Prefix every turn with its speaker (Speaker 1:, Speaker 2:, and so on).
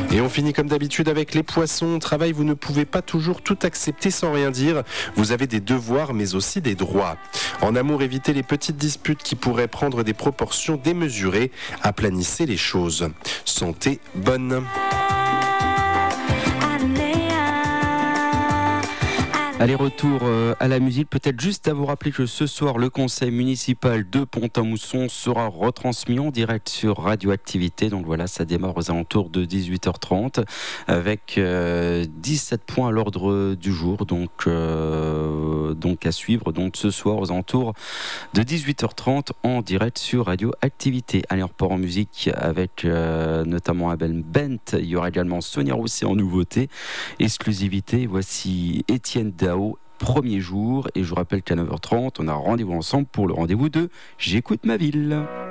Speaker 1: Et on finit comme d'habitude avec les poissons. Au travail, vous ne pouvez pas toujours tout accepter sans rien dire. Vous avez des devoirs, mais aussi des droits. En amour, évitez les petites disputes qui pourraient prendre des proportions démesurées. Aplanissez les choses. Santé bonne.
Speaker 2: Allez, retour à la musique. Peut-être juste à vous rappeler que ce soir, le conseil municipal de Pont-à-Mousson sera retransmis en direct sur Radioactivité. Donc voilà, ça démarre aux alentours de 18h30 avec 17 points à l'ordre du jour. Donc à suivre donc ce soir aux alentours de 18h30 en direct sur Radioactivité. Allez, on repart en musique avec notamment Abel Bent. Il y aura également Sonia Rousset en nouveauté. Exclusivité, voici Étienne Dao, premier jour. Et je vous rappelle qu'à 9h30, on a rendez-vous ensemble pour le rendez-vous de J'écoute ma ville.